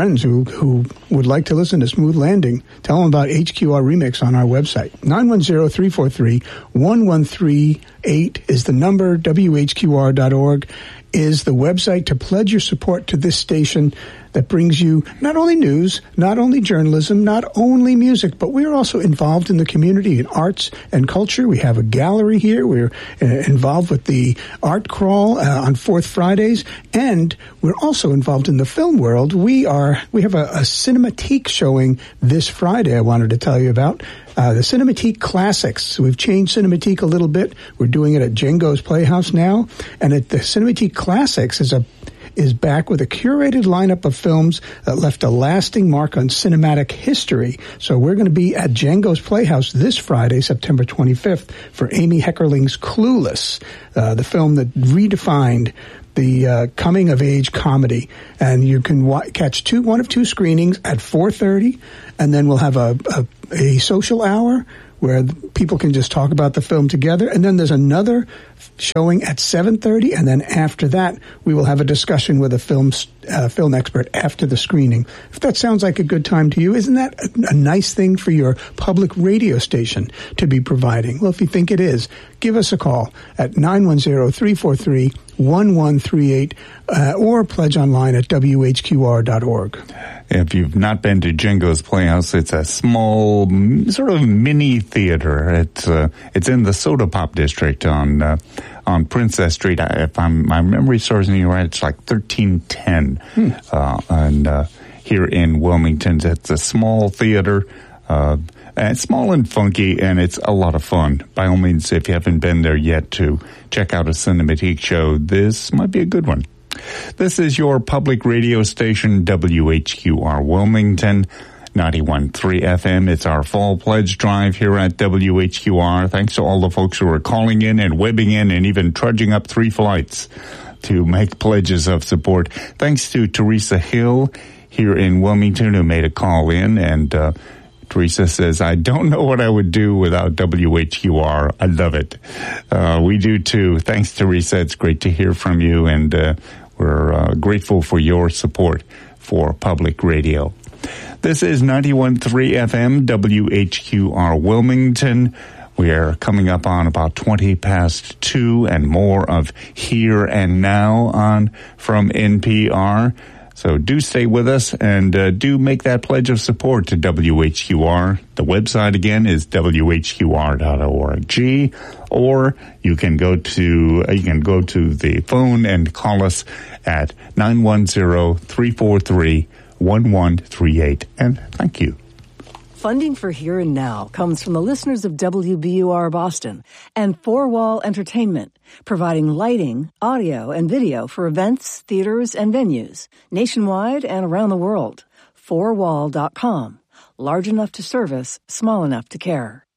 friends who, who would like to listen to Smooth Landing. Tell them about H Q R Remix on our website. nine one zero, three four three, one one three eight is the number. W H Q R dot org is the website to pledge your support to this station that brings you not only news, not only journalism, not only music, but we're also involved in the community in arts and culture. We have a gallery here. We're uh, involved with the Art Crawl uh, on Fourth Fridays, and we're also involved in the film world. We are we have a, a Cinematique showing this Friday I wanted to tell you about. Uh, the Cinematique Classics. We've changed Cinematique a little bit. We're doing it at Django's Playhouse now, and at the Cinematique Classics is a is back with a curated lineup of films that left a lasting mark on cinematic history. So we're going to be at Django's Playhouse this Friday, September twenty-fifth, for Amy Heckerling's Clueless, uh, the film that redefined the uh, coming-of-age comedy. And you can wa- catch two, one of two screenings at four thirty, and then we'll have a, a, a social hour where people can just talk about the film together. And then there's another showing at seven thirty, and then after that, we will have a discussion with a film uh, film expert after the screening. If that sounds like a good time to you, isn't that a, a nice thing for your public radio station to be providing? Well, if you think it is, give us a call at nine one zero, three four three, one one three eight uh, or pledge online at W H Q R dot org. If you've not been to Django's Playhouse, it's a small, sort of mini theater. It's uh, it's in the Soda Pop district on uh, on Princess Street. If I'm, my memory serves me right, it's like thirteen ten. Hmm. Uh, and uh, here in Wilmington, it's a small theater. Uh, and it's small and funky, and it's a lot of fun. By all means, if you haven't been there yet to check out a Cinematique show, this might be a good one. This is your public radio station, W H Q R Wilmington, ninety-one point three F M. It's our fall pledge drive here at W H Q R. Thanks to all the folks who are calling in and webbing in and even trudging up three flights to make pledges of support. Thanks to Teresa Hill here in Wilmington who made a call in, and uh, Teresa says, I don't know what I would do without W H Q R. I love it. Uh, we do too. Thanks, Teresa. It's great to hear from you, and uh, we're uh, grateful for your support for public radio. This is ninety-one point three F M, W H Q R Wilmington. We are coming up on about twenty past two and more of Here and Now on from N P R. So do stay with us and uh, do make that pledge of support to W H Q R. The website again is W H Q R dot org, or you can go to uh, you can go to the phone and call us at nine one zero, three four three, one one three eight. And thank you. Funding for Here and Now comes from the listeners of W B U R Boston and Four Wall Entertainment, providing lighting, audio, and video for events, theaters, and venues nationwide and around the world. four wall dot com. Large enough to service, small enough to care.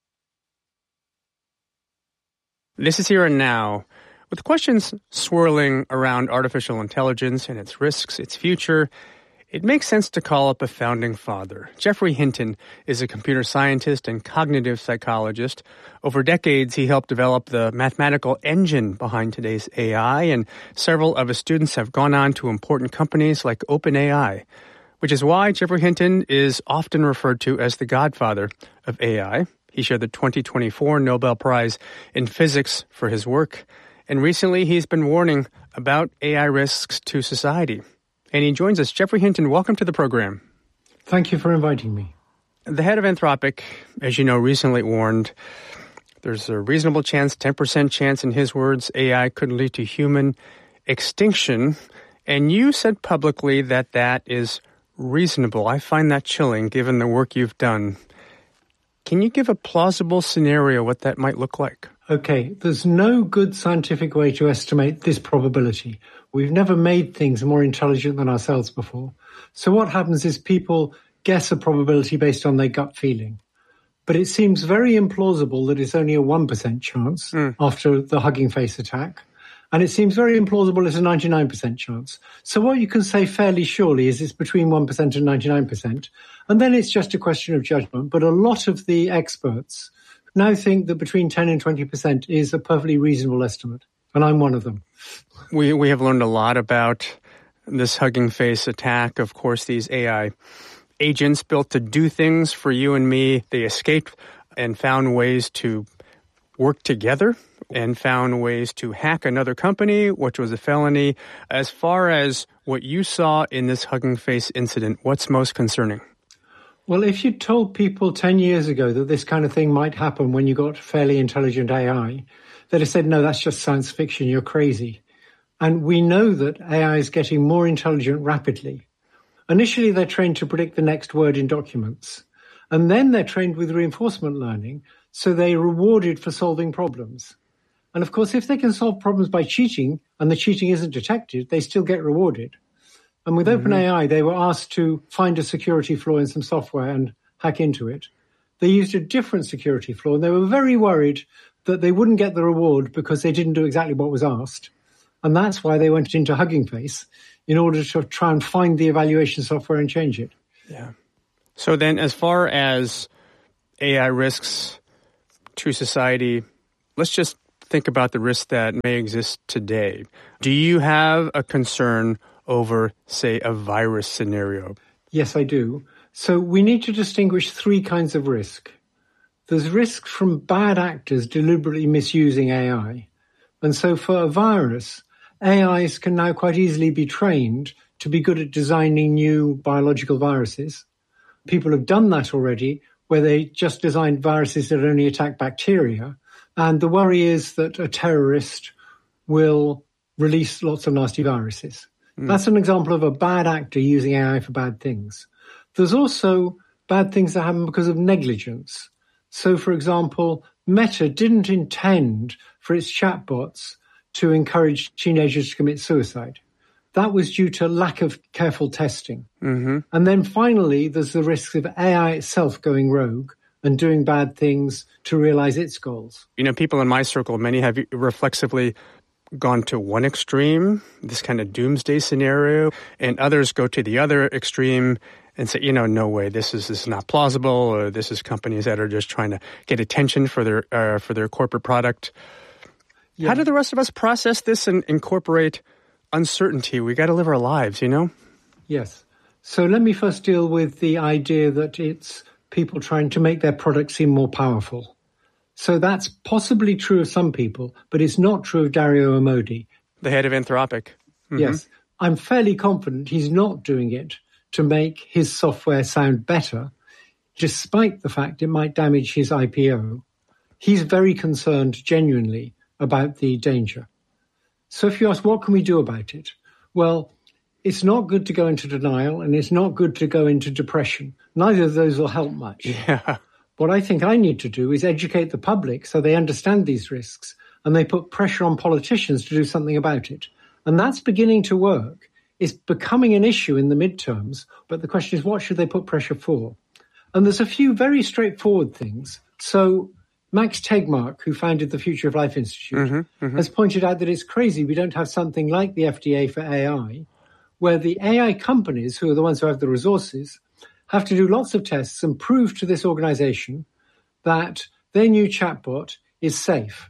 This is Here and Now. With questions swirling around artificial intelligence and its risks, its future, it makes sense to call up a founding father. Geoffrey Hinton is a computer scientist and cognitive psychologist. Over decades, he helped develop the mathematical engine behind today's A I, and several of his students have gone on to important companies like OpenAI, which is why Geoffrey Hinton is often referred to as the godfather of A I. He shared the twenty twenty-four Nobel Prize in Physics for his work, and recently he's been warning about A I risks to society. And he joins us. Geoffrey Hinton, welcome to the program. Thank you for inviting me. The head of Anthropic, as you know, recently warned there's a reasonable chance, ten percent chance in his words, A I could lead to human extinction. And you said publicly that that is reasonable. I find that chilling given the work you've done. Can you give a plausible scenario what that might look like? Okay, there's no good scientific way to estimate this probability. We've never made things more intelligent than ourselves before. So what happens is people guess a probability based on their gut feeling. But it seems very implausible that it's only a one percent chance mm. after the Hugging Face attack. And it seems very implausible it's a ninety-nine percent chance. So what you can say fairly surely is it's between one percent and ninety-nine percent. And then it's just a question of judgment. But a lot of the experts now think that between ten and twenty percent is a perfectly reasonable estimate. And I'm one of them. We we have learned a lot about this Hugging Face attack. Of course, these A I agents built to do things for you and me, they escaped and found ways to work together and found ways to hack another company, which was a felony. As far as what you saw in this Hugging Face incident, what's most concerning? Well, if you told people ten years ago that this kind of thing might happen when you got fairly intelligent A I, they'd have said, no, that's just science fiction, you're crazy. And we know that A I is getting more intelligent rapidly. Initially, they're trained to predict the next word in documents. And then they're trained with reinforcement learning, so they're rewarded for solving problems. And of course, if they can solve problems by cheating and the cheating isn't detected, they still get rewarded. And with mm-hmm. OpenAI, they were asked to find a security flaw in some software and hack into it. They used a different security flaw, and they were very worried that they wouldn't get the reward because they didn't do exactly what was asked. And that's why they went into Hugging Face, in order to try and find the evaluation software and change it. Yeah. So then, as far as A I risks to society, let's just think about the risks that may exist today. Do you have a concern over, say, a virus scenario? Yes, I do. So we need to distinguish three kinds of risk. There's risk from bad actors deliberately misusing A I. And so for a virus, A Is can now quite easily be trained to be good at designing new biological viruses. People have done that already, where they just designed viruses that only attack bacteria. And the worry is that a terrorist will release lots of nasty viruses. Mm. That's an example of a bad actor using A I for bad things. There's also bad things that happen because of negligence. So, for example, Meta didn't intend for its chatbots to encourage teenagers to commit suicide. That was due to lack of careful testing. Mm-hmm. And then finally, there's the risk of A I itself going rogue and doing bad things to realize its goals. You know, people in my circle, many have reflexively gone to one extreme, this kind of doomsday scenario, and others go to the other extreme and say, you know, no way, this is this is not plausible, or this is companies that are just trying to get attention for their uh, for their corporate product. Yeah. How do the rest of us process this and incorporate uncertainty? We got to live our lives, you know? Yes. So let me first deal with the idea that it's people trying to make their product seem more powerful. So that's possibly true of some people, but it's not true of Dario Amodei, the head of Anthropic. Mm-hmm. Yes. I'm fairly confident he's not doing it to make his software sound better, despite the fact it might damage his I P O. He's very concerned, genuinely, about the danger. So if you ask, what can we do about it? Well, it's not good to go into denial, and it's not good to go into depression. Neither of those will help much. Yeah. What I think I need to do is educate the public so they understand these risks, and they put pressure on politicians to do something about it. And that's beginning to work. It's becoming an issue in the midterms, but the question is, what should they put pressure for? And there's a few very straightforward things. So Max Tegmark, who founded the Future of Life Institute, mm-hmm, mm-hmm. has pointed out that it's crazy we don't have something like the F D A for A I, where the A I companies, who are the ones who have the resources, have to do lots of tests and prove to this organization that their new chatbot is safe.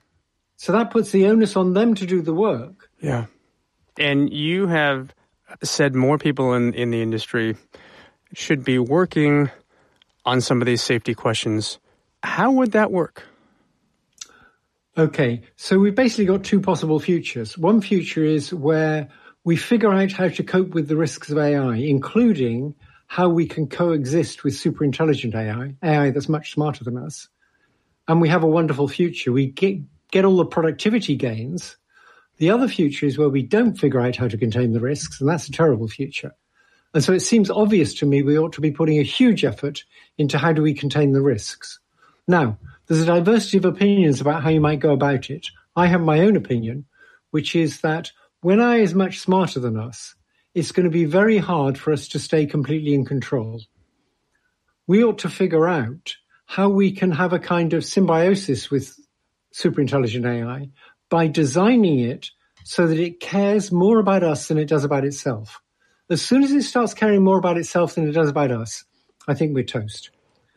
So that puts the onus on them to do the work. Yeah. And you have said more people in, in the industry should be working on some of these safety questions. How would that work? Okay, so we've basically got two possible futures. One future is where we figure out how to cope with the risks of A I, including how we can coexist with super intelligent A I, A I that's much smarter than us. And we have a wonderful future. We get, get all the productivity gains. The other future is where we don't figure out how to contain the risks, and that's a terrible future. And so it seems obvious to me we ought to be putting a huge effort into how do we contain the risks. Now, there's a diversity of opinions about how you might go about it. I have my own opinion, which is that when A I is much smarter than us, it's going to be very hard for us to stay completely in control. We ought to figure out how we can have a kind of symbiosis with superintelligent A I by designing it so that it cares more about us than it does about itself. As soon as it starts caring more about itself than it does about us, I think we're toast.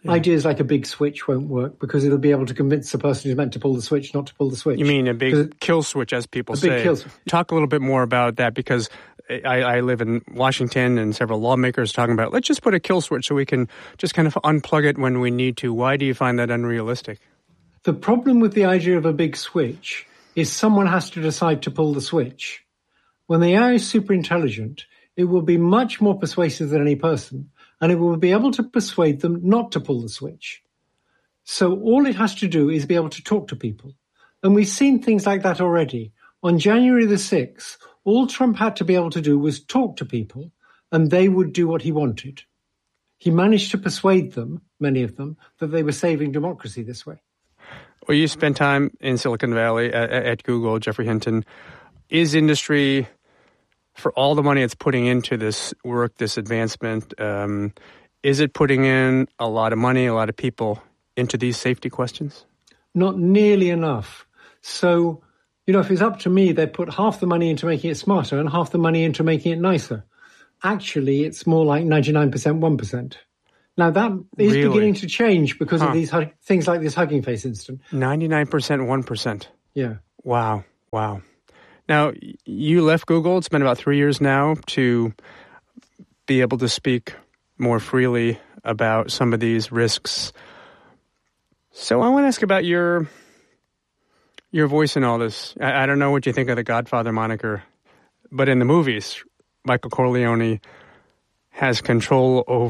Yeah. Ideas like a big switch won't work because it'll be able to convince the person who's meant to pull the switch not to pull the switch. You mean a big kill switch, as people a say. Big kill switch. Talk a little bit more about that, because I, I live in Washington and several lawmakers talking about, let's just put a kill switch so we can just kind of unplug it when we need to. Why do you find that unrealistic? The problem with the idea of a big switch is someone has to decide to pull the switch. When the A I is super intelligent, it will be much more persuasive than any person, and it will be able to persuade them not to pull the switch. So all it has to do is be able to talk to people. And we've seen things like that already. On January the sixth, all Trump had to be able to do was talk to people, and they would do what he wanted. He managed to persuade them, many of them, that they were saving democracy this way. Well, you spent time in Silicon Valley at, at Google, Geoffrey Hinton. Is industry, for all the money it's putting into this work, this advancement, um, is it putting in a lot of money, a lot of people into these safety questions? Not nearly enough. So, you know, if it's up to me, they put half the money into making it smarter and half the money into making it nicer. Actually, it's more like ninety-nine percent, one percent. Now, that is really? beginning to change because huh. of these things like this Hugging Face incident. ninety-nine percent, one percent. Yeah. Wow. Wow. Now, you left Google. It's been about three years now to be able to speak more freely about some of these risks. So I want to ask about your your voice in all this. I, I don't know what you think of the Godfather moniker, but in the movies, Michael Corleone has control over